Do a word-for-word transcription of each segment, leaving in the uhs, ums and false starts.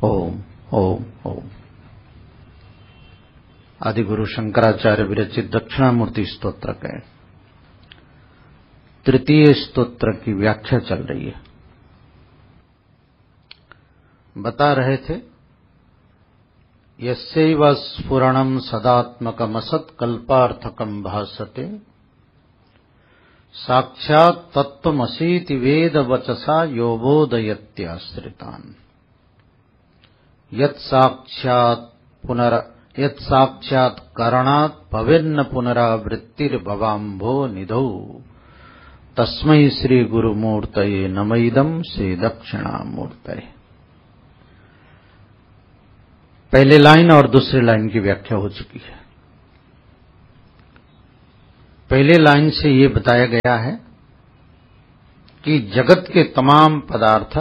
ओम ओम ओम। आदिगुरु शंकराचार्य विरचित दक्षिणामूर्ति स्तोत्र के तृतीय स्तोत्र की व्याख्या चल रही है। बता रहे थे यस्यैव स्फुरणं सदात्मकमसत्कल्पार्थकं भासते साक्षात् तत्त्वमसीति वेदवचसा यो बोधयत्याश्रितान् यत् साक्षात् पुनर यत् साक्षात् करणात् भवेन्न पुनरावृत्तिर्भवाम्भो निधौ तस्मै श्री गुरुमूर्तये नमैदं श्री दक्षिणामूर्तये। पहले लाइन और दूसरी लाइन की व्याख्या हो चुकी है। पहले लाइन से ये बताया गया है कि जगत के तमाम पदार्थ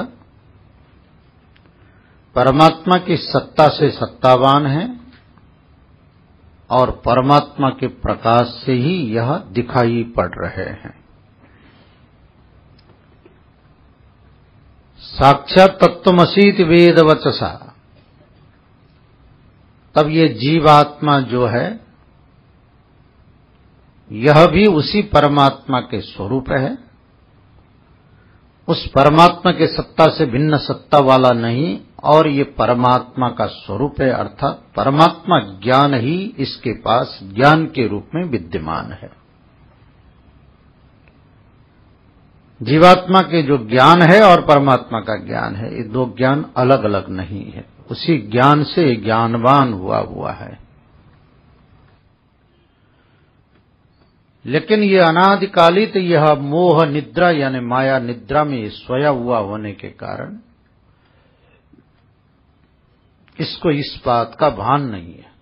परमात्मा की सत्ता से सत्तावान हैं और परमात्मा के प्रकाश से ही यह दिखाई पड़ रहे हैं। साक्षात तत्त्वमसीति वेदवचसा, तब ये जीवात्मा जो है यह भी उसी परमात्मा के स्वरूप है। उस परमात्मा के सत्ता से भिन्न सत्ता वाला नहीं, और ये परमात्मा का स्वरूप है, अर्थात परमात्मा ज्ञान ही इसके पास ज्ञान के रूप में विद्यमान है। जीवात्मा के जो ज्ञान है और परमात्मा का ज्ञान है, ये दो ज्ञान अलग अलग नहीं है। उसी ज्ञान से ज्ञानवान हुआ हुआ है। लेकिन ये अनादिकालिक यह मोह निद्रा यानी माया निद्रा में सोया हुआ होने के कारण इसको इस बात का भान नहीं है।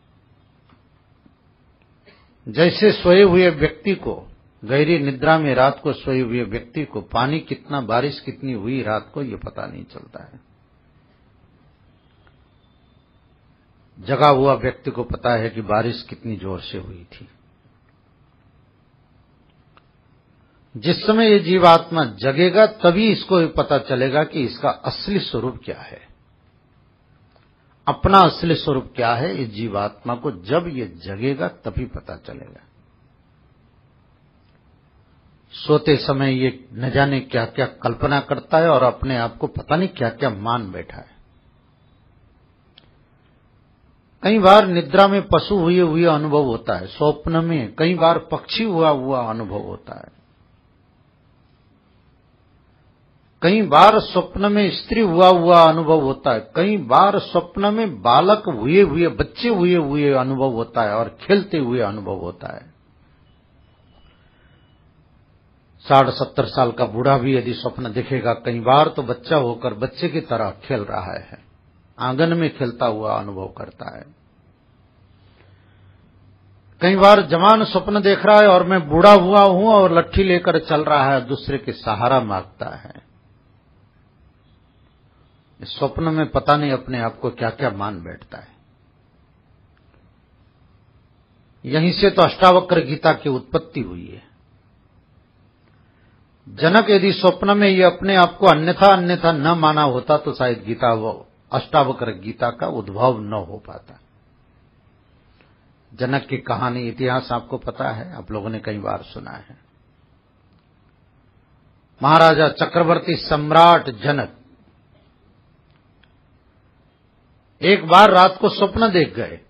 जैसे सोए हुए व्यक्ति को, गहरी निद्रा में रात को सोए हुए व्यक्ति को पानी कितना, बारिश कितनी हुई रात को, ये पता नहीं चलता है। जगा हुआ व्यक्ति को पता है कि बारिश कितनी जोर से हुई थी। जिस समय ये जीवात्मा जगेगा तभी इसको पता चलेगा कि इसका असली स्वरूप क्या है, अपना असली स्वरूप क्या है। इस जीवात्मा को जब ये जगेगा तभी पता चलेगा। सोते समय ये न जाने क्या क्या कल्पना करता है और अपने आप को पता नहीं क्या क्या मान बैठा है। कई बार निद्रा में पशु हुए हुए अनुभव होता है, स्वप्न में कई बार पक्षी हुआ हुआ अनुभव होता है, कई बार स्वप्न में स्त्री हुआ हुआ अनुभव होता है, कई बार स्वप्न में बालक हुए हुए, बच्चे हुए हुए अनुभव होता है और खेलते हुए अनुभव होता है। साठ सत्तर साल का बूढ़ा भी यदि स्वप्न देखेगा कई बार, तो बच्चा होकर बच्चे की तरह खेल रहा है, आंगन में खेलता हुआ अनुभव करता है। कई बार जवान स्वप्न देख रहा है और मैं बूढ़ा हुआ हूं और लट्ठी लेकर चल रहा है, दूसरे के सहारा मांगता है। इस स्वप्न में पता नहीं अपने आप को क्या क्या मान बैठता है। यहीं से तो अष्टावक्र गीता की उत्पत्ति हुई है। जनक यदि स्वप्न में ये अपने आप को अन्यथा अन्यथा न माना होता तो शायद गीता वो अष्टावक्र गीता का उद्भव न हो पाता। जनक की कहानी, इतिहास आपको पता है, आप लोगों ने कई बार सुना है। महाराजा चक्रवर्ती सम्राट जनक एक बार रात को स्वप्न देख गए,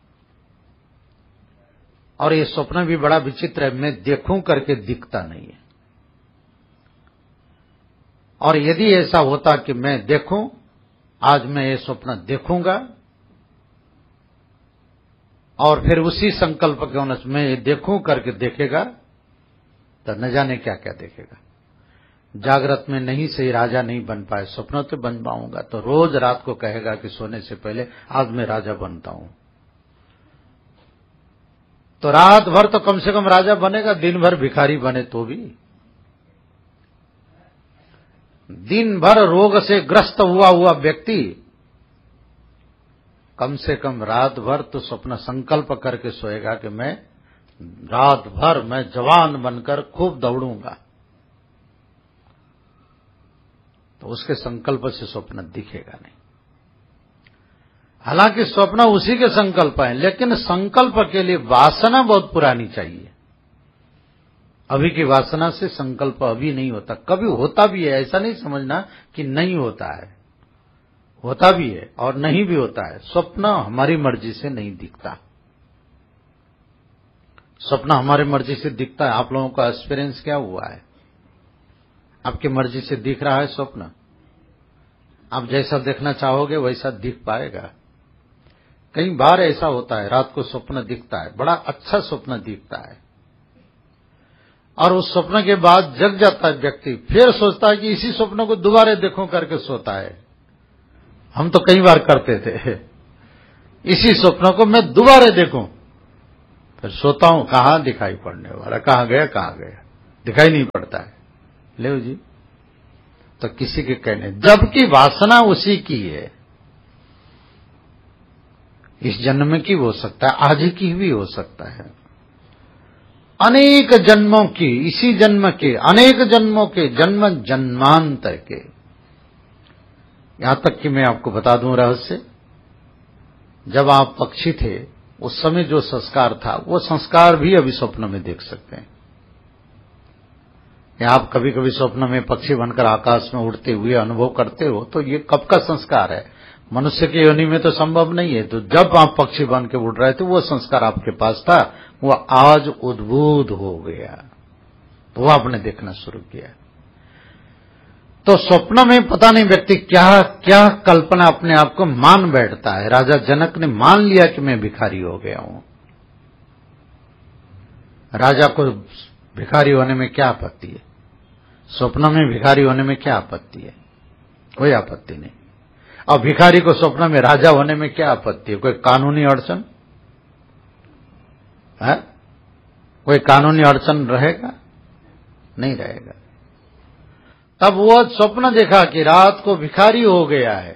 और ये स्वप्न भी बड़ा विचित्र है, मैं देखूं करके दिखता नहीं है। और यदि ऐसा होता कि मैं देखूं, आज मैं ये स्वप्न देखूंगा, और फिर उसी संकल्प के अनुसार मैं ये देखूं करके देखेगा, तो न जाने क्या क्या देखेगा। जागृत में नहीं सही राजा नहीं बन पाए, स्वप्न तो बन पाऊंगा, तो रोज रात को कहेगा कि सोने से पहले आज मैं राजा बनता हूं। तो रात भर तो कम से कम राजा बनेगा, दिन भर भिखारी बने तो भी। दिन भर रोग से ग्रस्त हुआ हुआ व्यक्ति कम से कम रात भर तो स्वप्न संकल्प करके सोएगा कि मैं रात भर मैं जवान बनकर खूब दौड़ूंगा, तो उसके संकल्प से स्वप्न दिखेगा नहीं। हालांकि स्वप्न उसी के संकल्प हैं, लेकिन संकल्प के लिए वासना बहुत पुरानी चाहिए। अभी की वासना से संकल्प अभी नहीं होता, कभी होता भी है, ऐसा नहीं समझना कि नहीं होता है, होता भी है और नहीं भी होता है। स्वप्न हमारी मर्जी से नहीं दिखता, स्वप्न हमारी मर्जी से दिखता है। आप लोगों का एक्सपीरियंस क्या हुआ है? आपकी मर्जी से दिख रहा है स्वप्न? आप जैसा देखना चाहोगे वैसा दिख पाएगा? कई बार ऐसा होता है, रात को स्वप्न दिखता है, बड़ा अच्छा स्वप्न दिखता है, और उस स्वप्न के बाद जग जाता है व्यक्ति, फिर सोचता है कि इसी स्वप्न को दोबारा देखूं करके सोता है। हम तो कई बार करते थे, इसी स्वप्न को मैं दोबारा देखूं, फिर सोता हूं, कहां दिखाई पड़ने वाला, कहां गया कहां गया, दिखाई नहीं पड़ता है। ले जी, तो किसी के कहने, जबकि वासना उसी की है, इस जन्म की हो सकता है, आज की भी हो सकता है, अनेक जन्मों की, इसी जन्म के, अनेक जन्मों के, जन्म जन्मांतर के। यहां तक कि मैं आपको बता दूं रहस्य, जब आप पक्षी थे उस समय जो संस्कार था, वो संस्कार भी अभी स्वप्न में देख सकते हैं। या आप कभी कभी स्वप्न में पक्षी बनकर आकाश में उड़ते हुए अनुभव करते हो, तो ये कब का संस्कार है? मनुष्य की योनि में तो संभव नहीं है। तो जब आप पक्षी बन के उड़ रहे थे, वो संस्कार आपके पास था, वो आज उद्बुद्ध हो गया, तो वो आपने देखना शुरू किया। तो स्वप्न में पता नहीं व्यक्ति क्या क्या कल्पना अपने आप को मान बैठता है। राजा जनक ने मान लिया कि मैं भिखारी हो गया हूं। राजा को भिखारी होने में क्या आपत्ति है? स्वप्न में भिखारी होने में क्या आपत्ति है? कोई आपत्ति नहीं। और भिखारी को स्वप्न में राजा होने में क्या आपत्ति है? कोई कानूनी अड़चन है? कोई कानूनी अड़चन रहेगा? नहीं रहेगा। तब वो स्वप्न देखा कि रात को भिखारी हो गया है,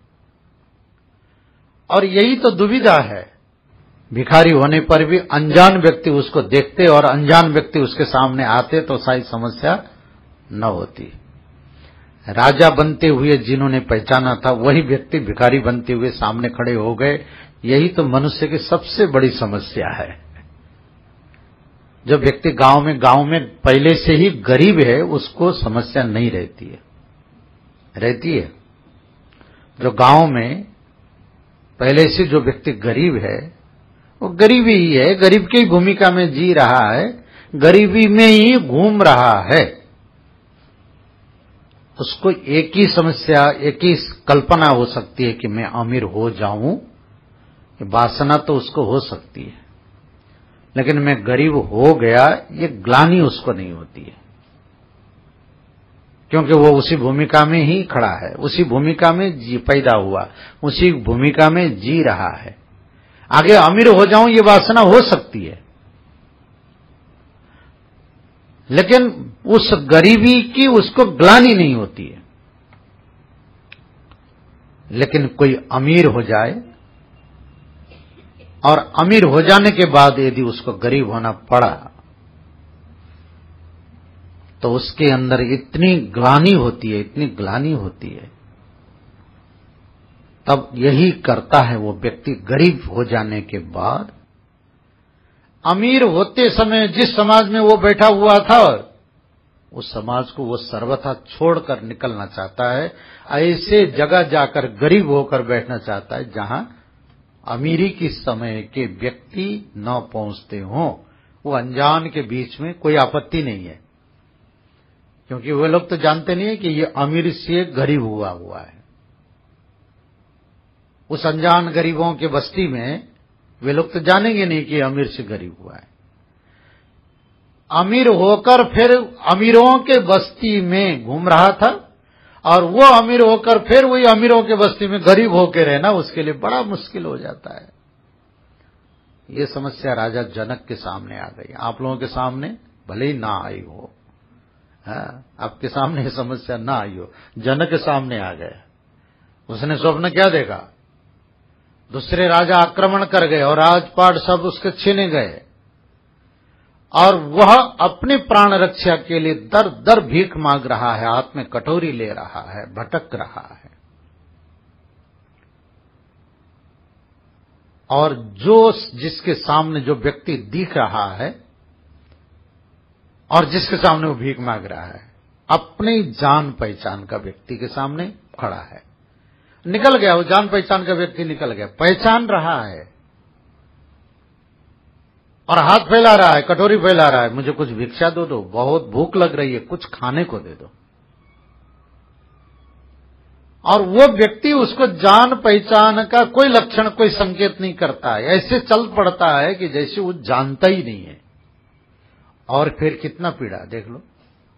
और यही तो दुविधा है। भिखारी होने पर भी अनजान व्यक्ति उसको देखते और अनजान व्यक्ति उसके सामने आते तो शायद समस्या न होती। राजा बनते हुए जिन्होंने पहचाना था, वही व्यक्ति भिखारी बनते हुए सामने खड़े हो गए। यही तो मनुष्य की सबसे बड़ी समस्या है। जो व्यक्ति गांव में गांव में पहले से ही गरीब है, उसको समस्या नहीं रहती है। रहती है जो गांव में पहले से जो व्यक्ति गरीब है, वो गरीबी ही है, गरीब की भूमिका में जी रहा है, गरीबी में ही घूम रहा है। उसको एक ही समस्या, एक ही कल्पना हो सकती है कि मैं अमीर हो जाऊं। वासना तो उसको हो सकती है, लेकिन मैं गरीब हो गया, ये ग्लानि उसको नहीं होती है, क्योंकि वो उसी भूमिका में ही खड़ा है, उसी भूमिका में जी पैदा हुआ, उसी भूमिका में जी रहा है। आगे अमीर हो जाऊं ये वासना हो सकती है, लेकिन उस गरीबी की उसको ग्लानि नहीं होती है। लेकिन कोई अमीर हो जाए और अमीर हो जाने के बाद यदि उसको गरीब होना पड़ा, तो उसके अंदर इतनी ग्लानि होती है, इतनी ग्लानि होती है। तब यही करता है वो व्यक्ति गरीब हो जाने के बाद। अमीर होते समय जिस समाज में वो बैठा हुआ था, उस समाज को वो सर्वथा छोड़कर निकलना चाहता है। ऐसे जगह जाकर गरीब होकर बैठना चाहता है जहां अमीरी की समय के व्यक्ति न पहुंचते हों। वो अनजान के बीच में कोई आपत्ति नहीं है, क्योंकि वे लोग तो जानते नहीं है कि ये अमीर से गरीब हुआ हुआ है। उस अनजान गरीबों के बस्ती में वे लोग तो जानेंगे नहीं कि अमीर से गरीब हुआ है। अमीर होकर फिर अमीरों के बस्ती में घूम रहा था, और वो अमीर होकर फिर वही अमीरों के बस्ती में गरीब होकर रहना उसके लिए बड़ा मुश्किल हो जाता है। ये समस्या राजा जनक के सामने आ गई। आप लोगों के सामने भले ही ना आई हो, हाँ, आपके सामने ये समस्या ना आई हो, जनक के सामने आ गया। उसने स्वप्न क्या देखा? दूसरे राजा आक्रमण कर गए और राजपाट सब उसके छीने गए, और वह अपने प्राण रक्षा के लिए दर दर भीख मांग रहा है, हाथ में कटोरी ले रहा है, भटक रहा है। और जो जिसके सामने जो व्यक्ति दिख रहा है और जिसके सामने वो भीख मांग रहा है, अपनी जान पहचान का व्यक्ति के सामने खड़ा है। निकल गया, वो जान पहचान का व्यक्ति निकल गया, पहचान रहा है और हाथ फैला रहा है, कटोरी फैला रहा है, मुझे कुछ भिक्षा दो दो, बहुत भूख लग रही है, कुछ खाने को दे दो। और वो व्यक्ति उसको जान पहचान का कोई लक्षण, कोई संकेत नहीं करता है, ऐसे चल पड़ता है कि जैसे वो जानता ही नहीं है। और फिर कितना पीड़ा देख लो।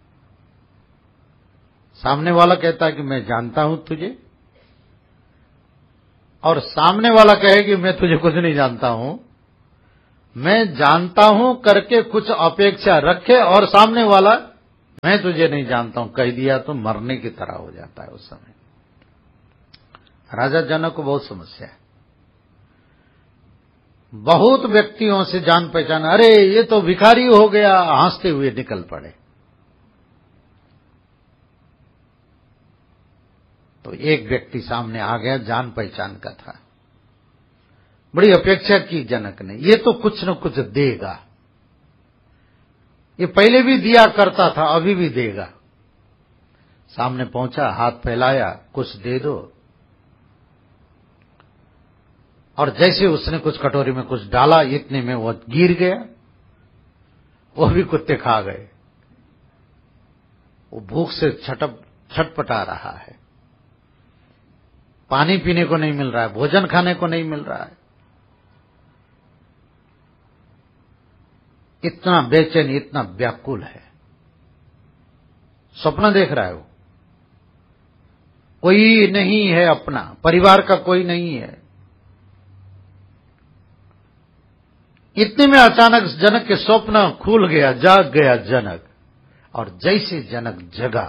सामने वाला कहता है कि मैं जानता हूं तुझे, और सामने वाला कहे कि मैं तुझे कुछ नहीं जानता हूं, मैं जानता हूं करके कुछ अपेक्षा रखे, और सामने वाला मैं तुझे नहीं जानता हूं कह दिया तो मरने की तरह हो जाता है उस समय। राजा जनक को बहुत समस्या है। बहुत व्यक्तियों से जान पहचान, अरे ये तो भिखारी हो गया, हंसते हुए निकल पड़े। तो एक व्यक्ति सामने आ गया, जान पहचान का था, बड़ी अपेक्षा की जनक ने, ये तो कुछ न कुछ देगा, ये पहले भी दिया करता था, अभी भी देगा। सामने पहुंचा, हाथ फैलाया, कुछ दे दो। और जैसे उसने कुछ कटोरी में कुछ डाला, इतने में वो गिर गया, वो भी कुत्ते खा गए। वो भूख से छटप छटपटा रहा है, पानी पीने को नहीं मिल रहा है, भोजन खाने को नहीं मिल रहा है, इतना बेचैन, इतना व्याकुल है। स्वप्न देख रहा है वो, कोई नहीं है अपना, परिवार का कोई नहीं है। इतने में अचानक जनक के स्वप्न खुल गया, जाग गया जनक। और जैसे जनक जगा,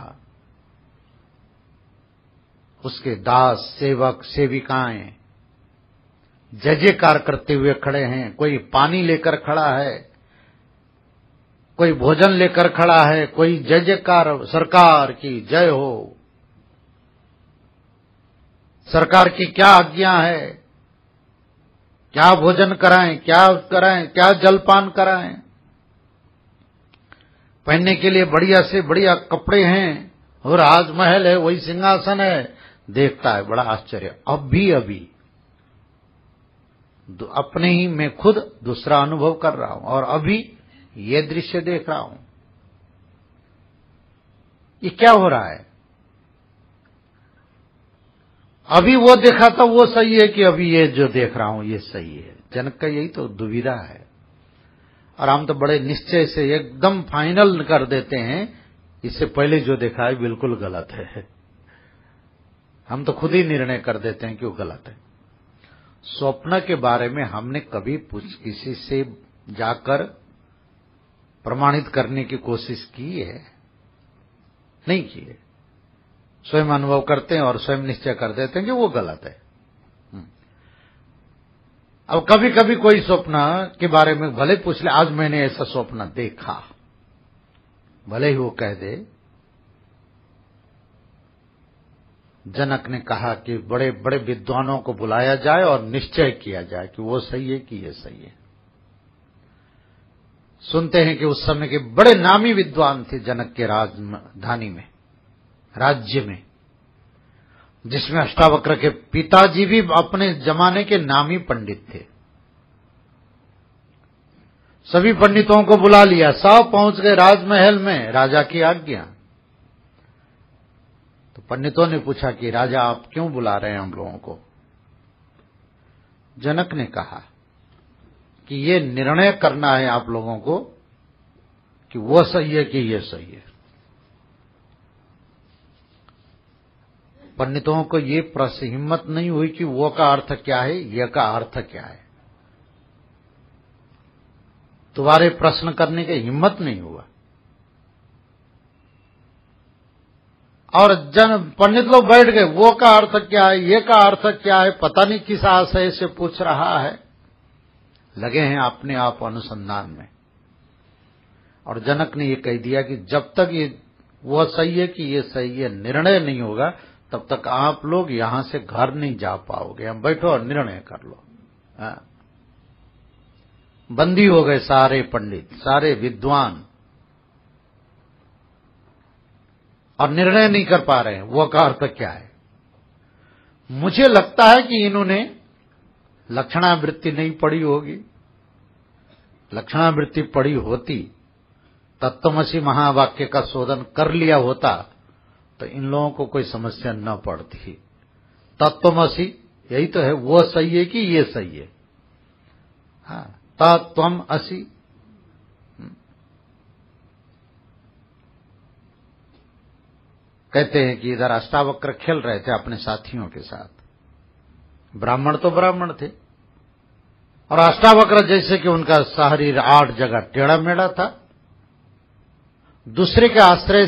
उसके दास, सेवक, सेविकाएं जय जयकार करते हुए खड़े हैं। कोई पानी लेकर खड़ा है, कोई भोजन लेकर खड़ा है, कोई जय जयकार, सरकार की जय हो, सरकार की क्या आज्ञा है, क्या भोजन कराएं, क्या कराएं, क्या जलपान कराएं, पहनने के लिए बढ़िया से बढ़िया कपड़े हैं, और राजमहल है, वही सिंहासन है। देखता है, बड़ा आश्चर्य, अभी अभी अपने ही मैं खुद दूसरा अनुभव कर रहा हूं, और अभी ये दृश्य देख रहा हूं। ये क्या हो रहा है? अभी वो देखा था वो सही है कि अभी ये जो देख रहा हूं ये सही है? जनक का यही तो दुविधा है। और हम तो बड़े निश्चय से एकदम फाइनल कर देते हैं, इससे पहले जो देखा है बिल्कुल गलत है। हम तो खुद ही निर्णय कर देते हैं कि वो गलत है। स्वप्न के बारे में हमने कभी पूछ किसी से जाकर प्रमाणित करने की कोशिश की है? नहीं की है। स्वयं अनुभव करते हैं और स्वयं निश्चय कर देते हैं कि वो गलत है। अब कभी कभी कोई स्वप्न के बारे में भले पूछ ले, आज मैंने ऐसा स्वप्न देखा, भले ही वो कह दे। जनक ने कहा कि बड़े बड़े विद्वानों को बुलाया जाए और निश्चय किया जाए कि वो सही है कि ये सही है। सुनते हैं कि उस समय के बड़े नामी विद्वान थे जनक के राजधानी में, राज्य में, जिसमें अष्टावक्र के पिताजी भी अपने जमाने के नामी पंडित थे। सभी पंडितों को बुला लिया, सब पहुंच गए राजमहल में, राजा की आज्ञा। तो पंडितों ने पूछा कि राजा आप क्यों बुला रहे हैं हम लोगों को? जनक ने कहा कि ये निर्णय करना है आप लोगों को कि वो सही है कि ये सही है। पंडितों को ये प्रश्न हिम्मत नहीं हुई कि वो का अर्थ क्या है, ये का अर्थ क्या है। तुम्हारे प्रश्न करने की हिम्मत नहीं हुआ। और जन पंडित लोग बैठ गए, वो का अर्थ क्या है, ये का अर्थ क्या है, पता नहीं किस आशय से पूछ रहा है, लगे हैं अपने आप अनुसंधान में। और जनक ने ये कह दिया कि जब तक ये वो सही है कि ये सही है निर्णय नहीं होगा, तब तक आप लोग यहां से घर नहीं जा पाओगे। हम बैठो और निर्णय कर लो। हाँ। बंदी हो गए सारे पंडित, सारे विद्वान, और निर्णय नहीं कर पा रहे हैं वो का अर्थ क्या है। मुझे लगता है कि इन्होंने लक्षणावृत्ति नहीं पढ़ी होगी। लक्षणावृत्ति पढ़ी होती, तत्त्वमसि महावाक्य का शोधन कर लिया होता, तो इन लोगों को कोई समस्या न पड़ती। तत्त्वमसि यही तो है, वो सही है कि ये सही है। हाँ, तत्त्वम असि, कहते हैं कि इधर अष्टावक्र खेल रहे थे अपने साथियों के साथ। ब्राह्मण तो ब्राह्मण थे, और अष्टावक्र जैसे कि उनका शरीर आठ जगह टेढ़ा मेढ़ा था, दूसरे के आश्रय